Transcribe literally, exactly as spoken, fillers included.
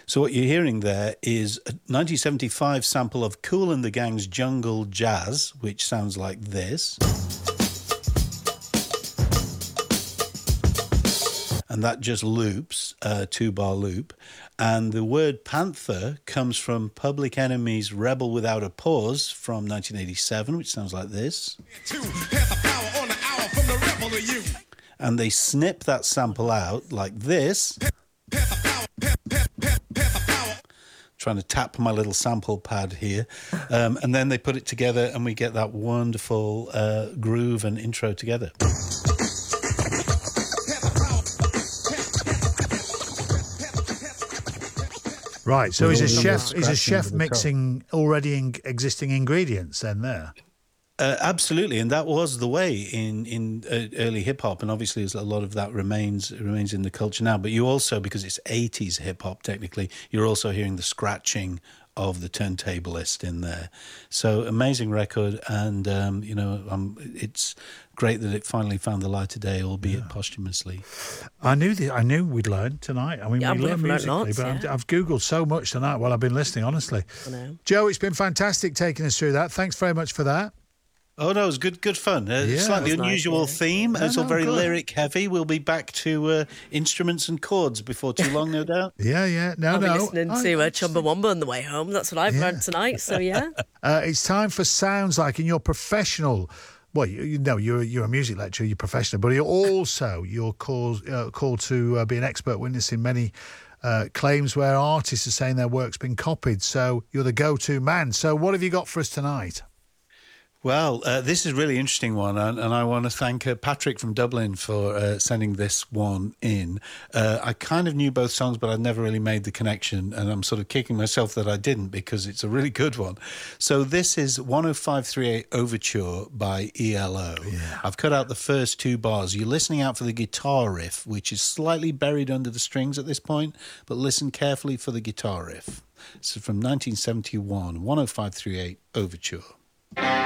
So what you're hearing there is a nineteen seventy-five sample of Kool and the Gang's Jungle Jazz, which sounds like this. And that just loops, a two-bar loop. And the word panther comes from Public Enemy's Rebel Without a Pause from nineteen eighty-seven, which sounds like this. And they snip that sample out like this. Trying to tap my little sample pad here. Um, and then they put it together and we get that wonderful uh, groove and intro together. Right, so is a chef is a chef mixing already in, existing ingredients then there? Uh, absolutely, and that was the way in in uh, early hip hop, and obviously a lot of that remains remains in the culture now. But you also, because it's eighties hip hop technically, you're also hearing the scratching of the turntablist in there. So amazing record, and um, you know, um, it's great that it finally found the light of day, albeit yeah. posthumously. I knew the, I knew we'd learn tonight. I mean, yeah, we learned musically, lots, but yeah. I've googled so much tonight while I've been listening. Honestly, I know. Joe, it's been fantastic taking us through that. Thanks very much for that. Oh, no, it was good good fun. Uh, Yeah, slightly it was unusual nice, yeah. theme. No, It's all no, very good. lyric heavy. We'll be back to uh, instruments and chords before too long, no doubt. Yeah, yeah. No, I'll no. be listening I- to uh, Chumbawamba on the way home. That's what I've Yeah. learned tonight, so yeah. Uh, it's time for Sounds Like, in your professional. Well, you, you know, you're you're a music lecturer, you're professional, but you're also you're called uh, called to uh, be an expert witness in many uh, claims where artists are saying their work's been copied. So you're the go-to man. So what have you got for us tonight? Well, uh, this is a really interesting one, and, and I want to thank uh, Patrick from Dublin for uh, sending this one in. Uh, I kind of knew both songs, but I'd never really made the connection, and I'm sort of kicking myself that I didn't because it's a really good one. So this is one oh five three eight Overture by E L O. Yeah. I've cut out the first two bars. You're listening out for the guitar riff, which is slightly buried under the strings at this point, but listen carefully for the guitar riff. So from nineteen seventy-one, one oh five three eight Overture.